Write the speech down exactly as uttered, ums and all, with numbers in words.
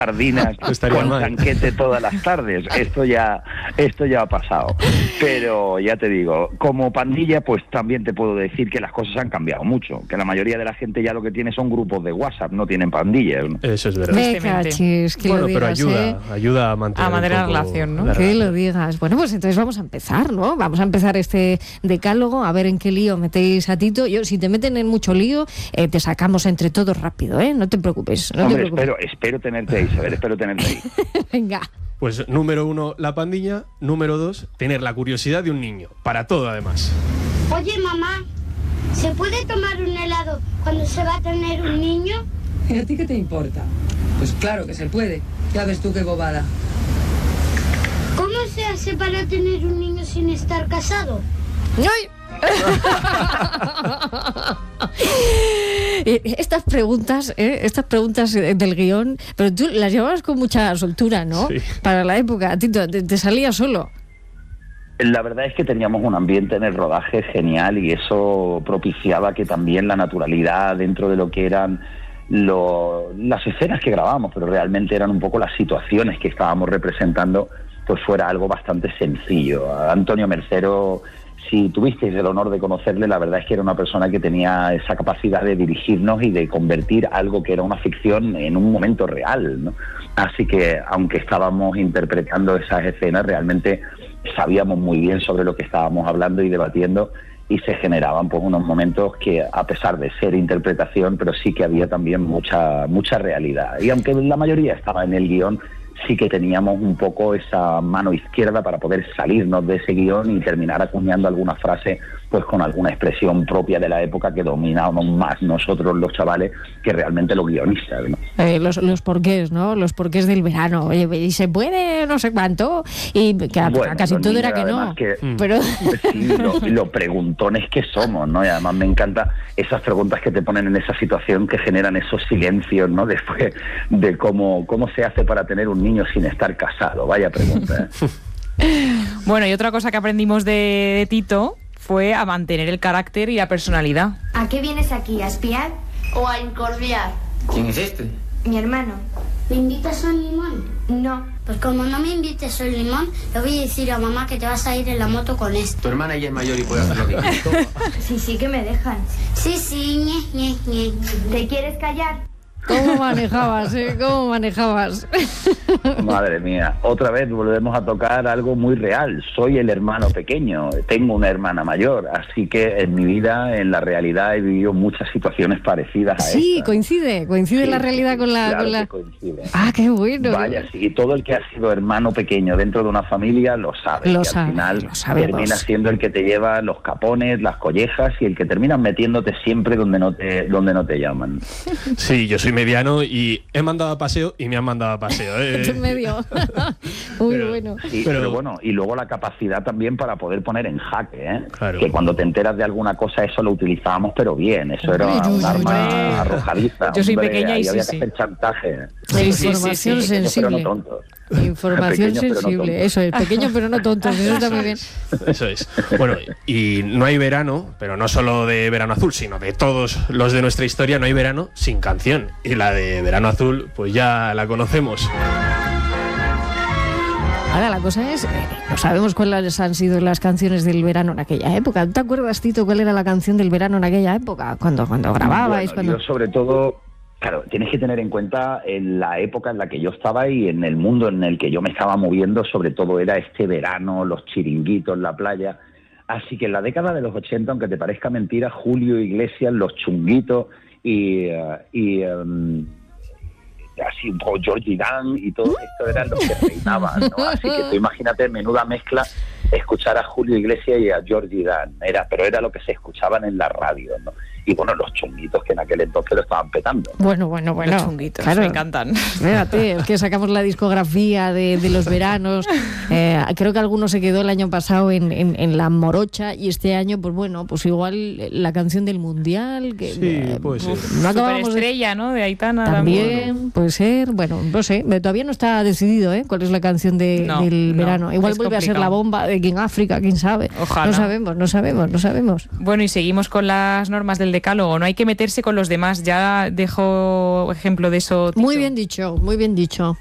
sardinas con mal. Tanquete todas las tardes. Esto ya, esto ya ha pasado. Pero ya te digo, como pandilla, pues también te puedo decir que las cosas han cambiado mucho. Que la mayoría de la gente ya lo que tiene son grupos de WhatsApp, no tienen pandillas, ¿no? Eso es verdad. Me cachis, que bueno, lo digas, pero ayuda, ¿eh? ayuda a mantener, a mantener un poco la relación, ¿no? la Que relación. lo digas. Bueno, pues entonces vamos a empezar, ¿no? Vamos a empezar este decálogo, a ver en qué lío metéis a Tito. Yo, si te meten en mucho lío, eh, te sacamos entre todos rápido, ¿eh? No te preocupes. No Hombre, te preocupes. espero, espero tenerte ahí, Isabel, espero tenerte ahí. Venga. Pues número uno, la pandilla. Número dos, tener la curiosidad de un niño. Para todo, además. Oye, mamá, ¿se puede tomar un helado cuando se va a tener un niño? ¿Y a ti qué te importa? Pues claro que se puede. Ya ves tú qué bobada. ¿Cómo se hace para tener un niño sin estar casado? ¡Ay! Estas preguntas, ¿eh? Estas preguntas del guión, pero tú las llevabas con mucha soltura, ¿no? Sí. Para la época, Tito, te, te salía solo. La verdad es que teníamos un ambiente en el rodaje genial y eso propiciaba que también la naturalidad dentro de lo que eran lo, las escenas que grabábamos, pero realmente eran un poco las situaciones que estábamos representando, pues fuera algo bastante sencillo. Antonio Mercero, si tuvisteis el honor de conocerle, la verdad es que era una persona que tenía esa capacidad de dirigirnos y de convertir algo que era una ficción en un momento real, ¿no? Así que, aunque estábamos interpretando esas escenas, realmente sabíamos muy bien sobre lo que estábamos hablando y debatiendo, y se generaban pues unos momentos que, a pesar de ser interpretación, pero sí que había también mucha mucha realidad. Y aunque la mayoría estaba en el guión, sí que teníamos un poco esa mano izquierda para poder salirnos de ese guión y terminar acuñando alguna frase pues con alguna expresión propia de la época que dominábamos más nosotros los chavales que realmente los guionistas, ¿no? Eh, los, los porqués, ¿no? Los porqués del verano. Oye, y se puede no sé cuánto, y que a, bueno, a casi todo era que no. Que, pero sí, lo, lo preguntones que somos, ¿no? Y además me encanta esas preguntas que te ponen en esa situación que generan esos silencios, ¿no? Después de cómo, cómo se hace para tener un niño sin estar casado. Vaya pregunta, ¿eh? Bueno, y otra cosa que aprendimos de, de Tito fue a mantener el carácter y la personalidad. ¿A qué vienes aquí? ¿A espiar? ¿O a incordiar? ¿Quién es este? Mi hermano. ¿Me invitas a un limón? No. Pues como no me invites a un limón, le voy a decir a mamá que te vas a ir en la moto con esto. Tu hermana ya es mayor y puede hacer lo que quiera. Sí, sí que me dejan. Sí, sí, ñe, ñe, ñe. ¿Te quieres callar? ¿cómo manejabas, eh? ¿Cómo manejabas? Madre mía, otra vez volvemos a tocar algo muy real. Soy el hermano pequeño, tengo una hermana mayor, así que en mi vida, en la realidad, he vivido muchas situaciones parecidas a Sí, esta. coincide, coincide Sí, la realidad sí, con la... claro con la... que coincide. Ah, qué bueno. Vaya, sí, y todo el que ha sido hermano pequeño dentro de una familia lo sabe. Lo y sabe, al final lo sabemos. termina siendo el que te lleva los capones, las collejas y el que termina metiéndote siempre donde no te, donde no te llaman. Sí, yo soy mediano y he mandado a paseo y me han mandado a paseo. ¿eh? En medio. Muy Pero- bueno. Sí, Pero- pero, bueno, y luego la capacidad también para poder poner en jaque, ¿eh? Claro. Que cuando te enteras de alguna cosa, eso lo utilizábamos, pero bien, eso era Hombre, yo- un yo- arma hombre. arrojadiza. Yo soy hombre, pequeña y ahí sí, había sí. que hacer chantaje. Sí, sí, Información sí, sí. Pequeños, pero sensible. no tontos. Información Pequeños, pero no sensible. tontos. Eso es, pequeño pero no tontos. Eso está muy bien. Eso es. Bueno, y no hay verano, pero no solo de Verano Azul, sino de todos los de nuestra historia, no hay verano sin canción. Y la de Verano Azul, pues ya la conocemos. Ahora la cosa es, eh, no sabemos cuáles han sido las canciones del verano en aquella época. ¿Te acuerdas, Tito, cuál era la canción del verano en aquella época? Cuando, cuando grababais, Bueno, cuando... yo sobre todo, claro, tienes que tener en cuenta en la época en la que yo estaba y en el mundo en el que yo me estaba moviendo, sobre todo era este verano, los chiringuitos, la playa. Así que en la década de los ochenta, aunque te parezca mentira, Julio Iglesias, los chunguitos y... uh, y um, así un poco Georgie Dan y todo esto eran los que reinaban, ¿no? Así que tú imagínate, menuda mezcla, escuchar a Julio Iglesias y a Georgie Dan, era, pero era lo que se escuchaban en la radio, ¿no? Y bueno, los chunguitos que en aquel entonces lo estaban petando, ¿no? Bueno, bueno, bueno. Los chunguitos, claro. me encantan. Fíjate, es que sacamos la discografía de, de los veranos. Eh, creo que alguno se quedó el año pasado en, en, en la morocha y este año, pues bueno, pues igual la canción del Mundial. Que, Sí, eh, puede ser. no acabamos de... Superestrella, ¿no? De Aitana. También puede ser, bueno, no sé, todavía no está decidido, ¿eh? Cuál es la canción de, No, del no, verano. Igual es vuelve a ser la complicado. bomba de aquí en África, quién sabe. Ojalá. No sabemos, no sabemos, no sabemos. Bueno, y seguimos con las normas del decálogo. No hay que meterse con los demás. Ya dejo ejemplo de eso. Tito. Muy bien dicho, muy bien dicho.